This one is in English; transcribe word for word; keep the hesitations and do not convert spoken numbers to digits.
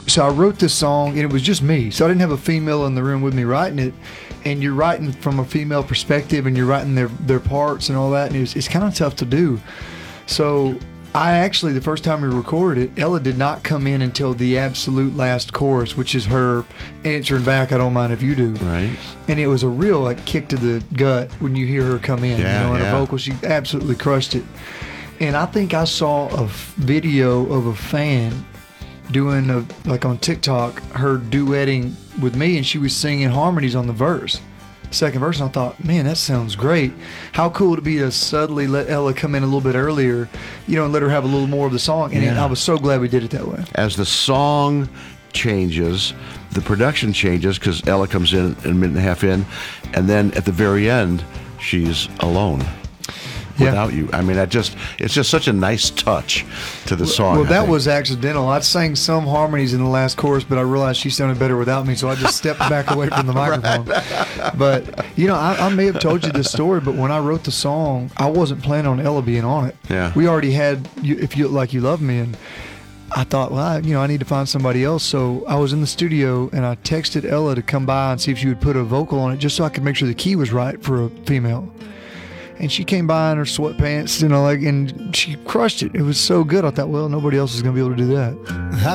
so I wrote this song, and it was just me. So I didn't have a female in the room with me writing it. And you're writing from a female perspective, and you're writing their their parts and all that, and it's, it's kind of tough to do. So I actually, the first time we recorded it, Ella did not come in until the absolute last chorus, which is her answering back, "I don't mind if you do." Right. And it was a real like kick to the gut when you hear her come in. Yeah, you know, and yeah. her vocal, she absolutely crushed it. And I think I saw a f- video of a fan doing a, like on TikTok, her duetting with me, and she was singing harmonies on the verse, second verse, and I thought, man, that sounds great. How cool would it be to subtly let Ella come in a little bit earlier, you know, and let her have a little more of the song. And Yeah. I was so glad we did it that way. As the song changes, the production changes because Ella comes in a minute and a half in, and then at the very end, she's alone. Yeah. Without you. I mean, that just it's just such a nice touch to the song. Well, I that think. was accidental. I sang some harmonies in the last chorus, but I realized she sounded better without me, so I just stepped back away from the microphone. But, you know, I, I may have told you this story, but when I wrote the song, I wasn't planning on Ella being on it. Yeah. We already had you, If You Look Like You Love Me, and I thought, well, I, you know, I need to find somebody else. So I was in the studio, and I texted Ella to come by and see if she would put a vocal on it just so I could make sure the key was right for a female. And she came by in her sweatpants, you know, like, and she crushed it. It was so good. I thought, well, nobody else is going to be able to do that. I